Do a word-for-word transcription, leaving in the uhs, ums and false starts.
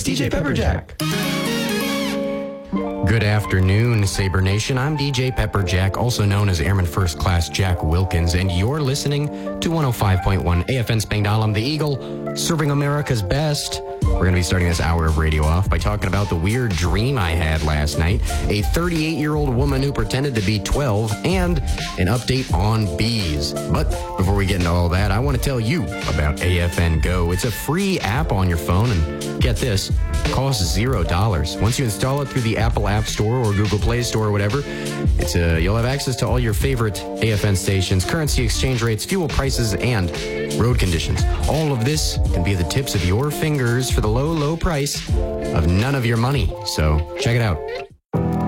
D J Pepperjack. Good afternoon, Sabre Nation. I'm D J Pepperjack, also known as Airman First Class Jack Wilkins, and you're listening to one oh five point one A F N Spangdahlem, the Eagle, serving America's best. We're going to be starting this hour of radio off by talking about the weird dream I had last night, a thirty-eight-year-old woman who pretended to be twelve, and an update on bees. But before we get into all that, I want to tell you about A F N Go. It's a free app on your phone, and get this, it costs zero dollars. Once you install it through the Apple App Store or Google Play Store or whatever, it's uh, you'll have access to all your favorite A F N stations, currency exchange rates, fuel prices, and road conditions. All of this can be at the tips of your fingers for the low, low price of none of your money. So check it out.